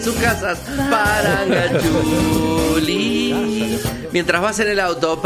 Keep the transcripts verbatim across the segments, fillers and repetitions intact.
sus casas, Parangachuli. Mientras vas en el auto,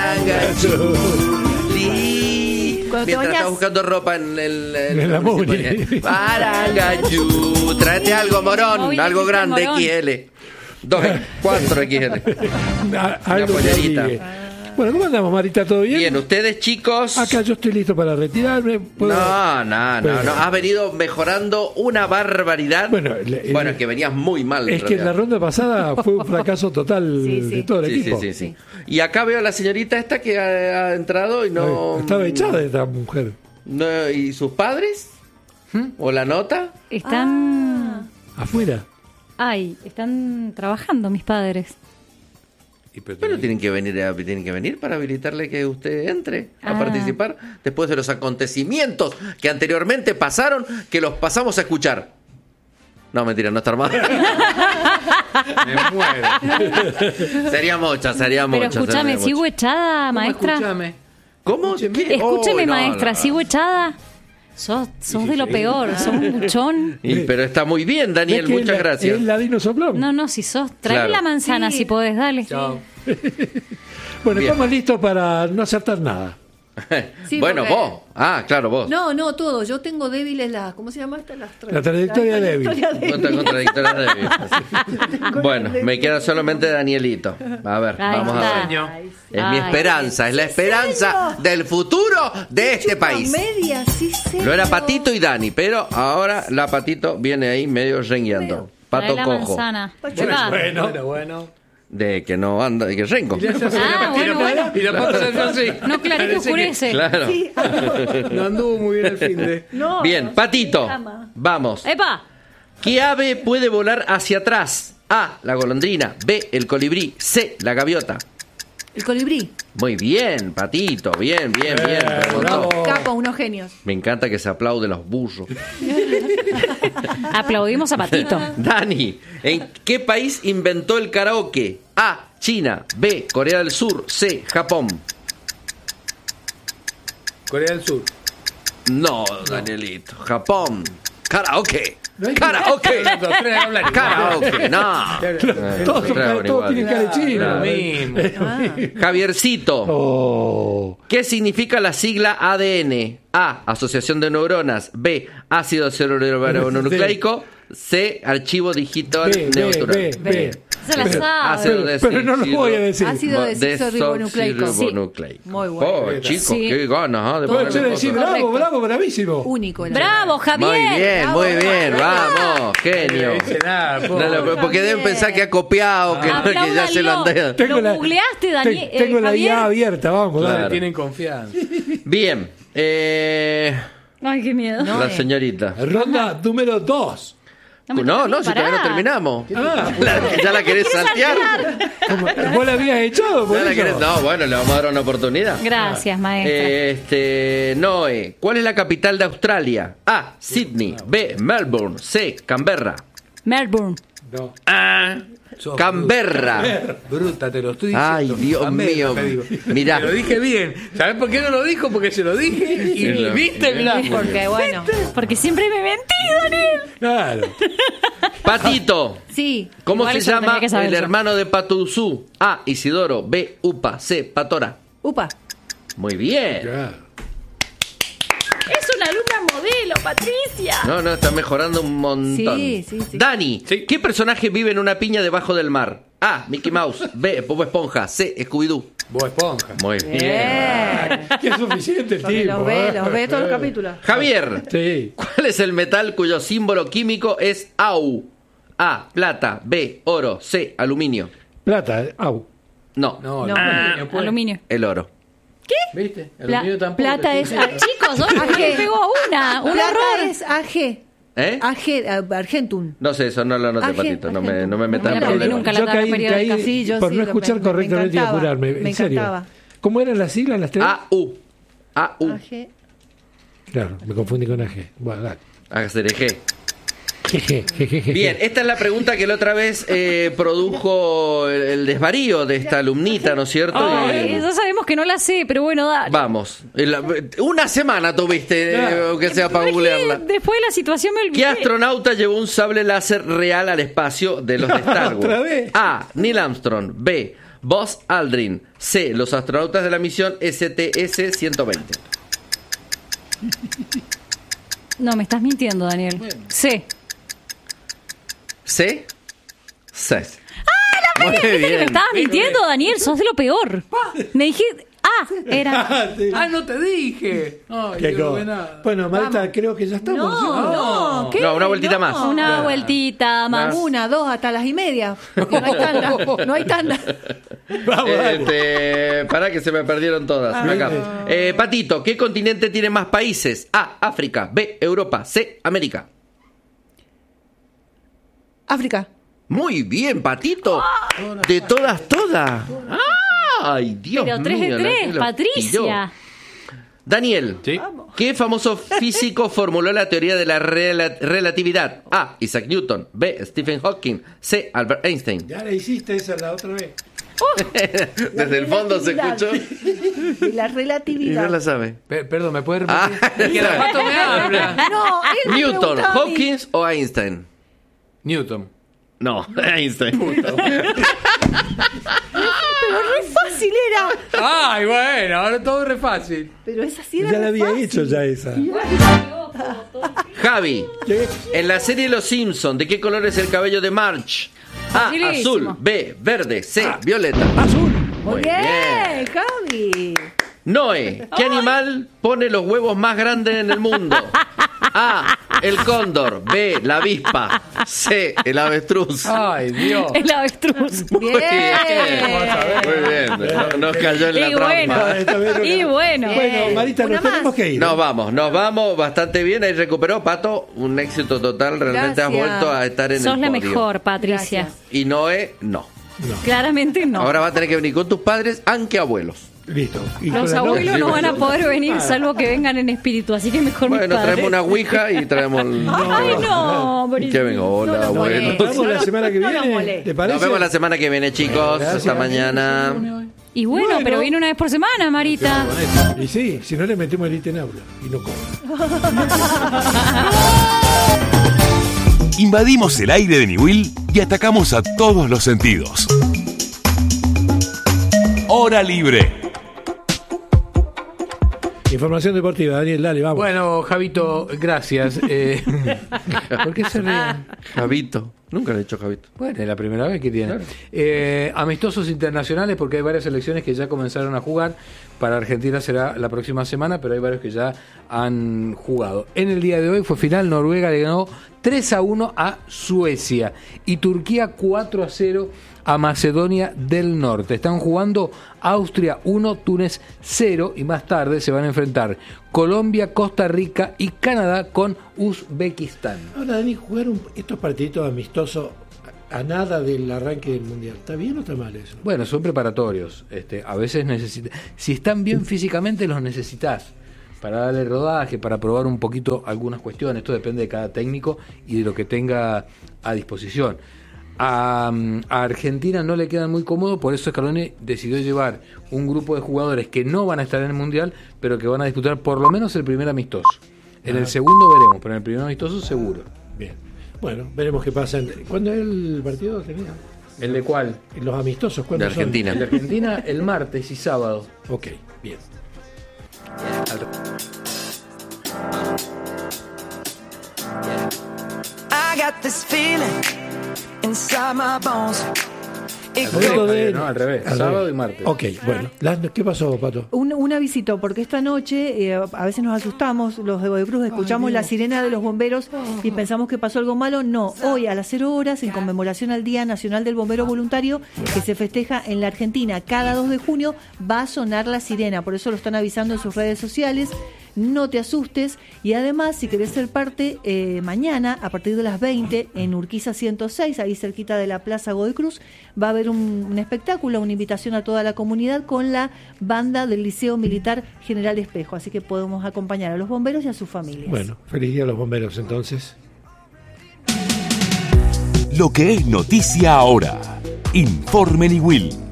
Parangachuli. Mientras estás buscando ropa en el en en la Muni. Parangachú. Tráete algo, morón, algo grande, morón. equis ele. Dos, cuatro equis ele. A- algo Una pollerita. que ligue. Bueno, ¿cómo andamos, Marita? ¿Todo bien? Bien, ustedes, chicos. Acá yo estoy listo para retirarme. ¿Puedo? No, no, no, Pero- no. Has venido mejorando una barbaridad. Bueno, le- Bueno, eh, es que venías muy mal. Es que en la ronda pasada fue un fracaso total Sí, sí. de todo el Sí, sí, equipo. sí, sí. Y acá veo a la señorita esta que ha, ha entrado y no. Estaba echada esta mujer. no- ¿Y sus padres? ¿O la nota? Están... Afuera. Ay, están trabajando mis padres. Pero tienen que venir a- tienen que venir para habilitarle que usted entre a Ah. participar después de los acontecimientos que anteriormente pasaron, que los pasamos a escuchar. No, mentira, no está armado. Me muero. Sería mucha, sería mucha. Pero escúchame, sería ¿sigo mucha. echada, ¿Cómo? maestra? Escúchame. ¿Cómo? ¿Qué? Escúcheme, Oh, no, maestra, no, no. ¿sigo echada? Sos, sos de lo peor, sos un buchón. Y- pero está muy bien, Daniel, ¿Ves que muchas es la- gracias. Es ladino soplón. No, no, si sos, trae Claro. la manzana Sí. si podés, dale. Chao. Bueno, Bien. estamos listos para no acertar nada. Sí, bueno, porque- vos. Ah, claro, vos. No, no, todo. Yo tengo débiles las. ¿Cómo se llama esta? Las tra- La trayectoria la débil. trayectoria Cuenta débil. contradictoria débil. Bueno, me queda solamente Danielito. A ver, Ahí vamos está. a ver. Señor. Es mi Ay. esperanza, es la esperanza del futuro de este Chupa país. media, sí, señor. Lo era Patito y Dani, pero ahora la Patito viene ahí medio rengueando. Trae Pato la cojo. manzana. Pacho. Epa. Bueno. Bueno, bueno. De que no anda, de que rengo. Ah, bueno, bueno. Y la pata se hace así. No, claro que Parece oscurece. Claro. Sí. No anduvo muy bien el fin de. No, Bien, no, Patito, cama. vamos. ¡Epa! ¿Qué ave puede volar hacia atrás? A, la golondrina. B, el colibrí. C, la gaviota. El colibrí. Muy bien, Patito, bien, bien, bien. Preguntó. bravo. Capa, unos genios. Me encanta que se aplaude los burros. Aplaudimos a Patito. Dani, ¿en qué país inventó el karaoke? A, China. B, Corea del Sur. C, Japón. Corea del Sur. No, Danielito. Japón. Karaoke. No hay- Karaoke. Los tres hablan igual. Karaoke. No. Todos, Eh, claro, todos igual. tienen cara de chino. Lo Claro. mismo. Javiercito. Oh. ¿Qué significa la sigla A D N? A, asociación de neuronas. B, ácido celulonucleico. C, archivo digital B, B, neutral. B, B. Se la Pero- sabe. Ácido Pero- pero no lo voy a decir. Ácido desoxirribonucleico. desoxirribonucleico. Muy bueno. Oh, chicos, Sí. qué ganas, ¿ah? de Puedo ponerle decir, cosas. bravo, Correcto. bravo, bravísimo. Único. el- ¡Bravo, Javier! Muy bien, Bravo, muy bien, bravo. vamos, genio. No dice nada, No, pobre. no, porque deben pensar que ha copiado, que, no, que ya se lo han dado. Apláudanlo. Lo googleaste, Daniel. te- Tengo eh, la Javier. I A abierta, vamos. Claro. dale. Tienen confianza. Bien, eh, Ay, qué miedo. No, la eh. señorita. Ronda número dos. me No, toques, no, si pará. todavía no terminamos. Ah, La- ¿Ya la querés saltear? ¿cómo? ¿Vos la habías echado por ¿Ya la eso? querés? No, bueno, le vamos a dar una oportunidad. Gracias, maestra. Este, Noé, ¿cuál es la capital de Australia? A, Sydney. B, Melbourne. C, Canberra. Melbourne. No. A, Sos Canberra. Bruta, bruta, te lo estoy diciendo. Ay, Dios Canberra, mío. te digo. Mirá. Te lo dije bien. ¿Sabes por qué no lo dijo? Porque se lo dije. Y Sí, lo- viste, mirá. Porque bueno. Porque siempre me mentí, Daniel. Claro. Patito, Sí. ¿cómo Igual se eso lo llama tenía que saber el yo. hermano de Patuzú? A, Isidoro. B, Upa. C, Patora. Upa. Muy bien. Ya. Es una alumna modelo, Patricia. No, no, está mejorando un montón. Sí, sí, sí. Dani, Sí. ¿qué personaje vive en una piña debajo del mar? A, Mickey Mouse. B, Bob Esponja. C, Scooby-Doo. Vos esponja. Muy bien. Bien. Qué suficiente el Porque tipo. los ve, ¿eh? los ve todos los capítulos. Javier, Sí. ¿cuál es el metal cuyo símbolo químico es A U? A, plata. B, oro. C, aluminio. Plata, eh. Au. No, No, No. aluminio, pues. Aluminio. el oro. ¿Viste? Pla- Aluminio tampoco. plata te es- estoy ah, diciendo. Chicos, hoy A G. me pegó una. Un Plata error. es A G. ¿Eh? A G, a- Argentum. No sé, eso no lo anoté, Aje- Patito. No me, Argentum. no me metas No en me la aprendí problemas. nunca la Yo tabla caí, periódica. caí Sí, yo por sí, no me- escuchar me correctamente y encantaba, apurarme. me En serio. encantaba. ¿Cómo eran las siglas las tres? A U. A U. A G. Claro, me confundí con A G. Bueno, dale. A C R G. Jeje, jeje. Bien, esta es la pregunta que la otra vez eh, produjo el, el desvarío de esta alumnita, ¿no es cierto? Ay, Y- ya sabemos que no la sé, pero bueno, dale. Vamos. El- Una semana tuviste, eh, aunque sea para Es que googlearla. después de la situación me olvidé. ¿Qué astronauta llevó un sable láser real al espacio de los de Star Wars? ¿Otra vez? A. Neil Armstrong. B. Buzz Aldrin. C. Los astronautas de la misión S T S ciento veinte. No, me estás mintiendo, Daniel. Sí. C. C. Muy bien. Me estabas mintiendo, Daniel. Sos de lo peor. Me dijiste... Ah, era... Ah, sí. Ah, no te dije. Ay, Qué qué cosa. buena. Bueno, Marta, creo que ya estamos. No, no, ¿qué? No, una vueltita más. Una Ya. vueltita más. Una, dos, hasta las y media. Porque no hay tanda. No hay tanda. Vamos, dale. Este, para que se me perdieron todas. Acá. Eh, Patito, ¿qué continente tiene más países? A. África. B. Europa. C. América. África. Muy bien, Patito. De todas, todas. Ay, Dios Pero tres mío. de la que tres, lo Patricia. pilló. Daniel, Sí. ¿qué famoso físico formuló la teoría de la rela- relatividad? A. Isaac Newton. B. Stephen Hawking. C. Albert Einstein. Ya la hiciste esa la otra vez. Desde el fondo se escuchó De la y relatividad. no la sabe. Per- perdón, ¿me puedes Ah, repetir? Es que la pato me habla. No, él me Newton, preguntaba a mí. Hawkins o Einstein. Newton. No, Einstein. Pero re fácil era. Ay, bueno, ahora todo es re fácil. Pero esa sí era Ya la re había fácil. hecho ya esa. Javi, ¿Qué? en la serie Los Simpson, ¿de qué color es el cabello de Marge? A. Facilísimo. Azul. B. Verde. C. Violeta. Azul. Muy bien, Javi. Noé, ¿qué animal pone los huevos más grandes en el mundo? A. El cóndor. B. La avispa. C. El avestruz. Ay, Dios. El avestruz. Bien. Muy bien. No- Nos cayó en la Y bueno. trampa. Esta vez no Y la- bueno. Bueno, Marita, Una nos más. tenemos que ir. Nos vamos, nos vamos bastante bien. Ahí recuperó Pato, un éxito total. Realmente has Gracias. vuelto a estar en Sos el la podio. mejor, Patricia. Gracias. Y Noé, no. Claramente no. Ahora va a tener que venir con tus padres, aunque abuelos. Listo. Y Los con la abuelos nota- no van a poder venir salvo que vengan en espíritu, así que mejor mis Bueno, padres. traemos una ouija y traemos el... Ay, no, Y Boris. que venga, hola, No lo abuelos. molestes. Vamos la semana que No lo viene. moleste. ¿Te parece? Nos vemos la semana que viene, chicos. Gracias. Hasta mañana. Y bueno, Bueno. pero viene una vez por semana, Marita. Y sí, si no le metemos el ítem aula y no cobra. Invadimos el aire de Niwil y atacamos a todos los sentidos. Hora libre. Información deportiva, Daniel, dale, vamos. Bueno, Javito, gracias. Eh, ¿Por qué se ríen? Javito. Nunca le he dicho Javito. Bueno, es la primera vez que tiene. Eh, amistosos internacionales, porque hay varias selecciones que ya comenzaron a jugar. Para Argentina será la próxima semana, pero hay varios que ya han jugado. En el día de hoy fue final, Noruega le ganó tres a uno a Suecia y Turquía cuatro a cero a Macedonia del Norte. Están jugando Austria uno, Túnez cero y más tarde se van a enfrentar Colombia, Costa Rica y Canadá con Uzbekistán. Ahora, Dani, jugar un- estos partiditos amistosos a, a nada del arranque del Mundial, ¿está bien o está mal eso? Bueno, son preparatorios. Este, a veces necesitas. Si están bien físicamente, los necesitas para darle rodaje, para probar un poquito algunas cuestiones. Esto depende de cada técnico y de lo que tenga a disposición. A, a Argentina no le quedan muy cómodos, por eso Scaloni decidió llevar un grupo de jugadores que no van a estar en el Mundial, pero que van a disputar por lo menos el primer amistoso. En el segundo veremos, pero en el primer amistoso seguro. Bien. Bueno, veremos qué pasa. en- ¿Cuándo es el partido? Tenía? ¿El de cuál? Los amistosos, ¿cuándo De Argentina. El de Argentina el martes y sábado. son? Ok, bien. I got this feeling inside my bones. It Al revés, Hablando de- Javier, ¿no? Al revés, al sábado revés. y martes. Ok, bueno. La- ¿Qué pasó, Pato? Un, un avisito, porque esta noche eh, a veces nos asustamos, los de Bodecruz, escuchamos la sirena de los bomberos y pensamos que pasó algo malo. No, hoy a las cero horas, en conmemoración al Día Nacional del Bombero Voluntario, que se festeja en la Argentina cada dos de junio, va a sonar la sirena. Por eso lo están avisando en sus redes sociales. No te asustes. Y además, si querés ser parte, eh, mañana, a partir de las veinte, en Urquiza ciento seis, ahí cerquita de la Plaza Godoy Cruz, va a haber un, un espectáculo, una invitación a toda la comunidad con la banda del Liceo Militar General Espejo. Así que podemos acompañar a los bomberos y a sus familias. Bueno, feliz día a los bomberos entonces. Lo que es noticia ahora. Informe Niwil.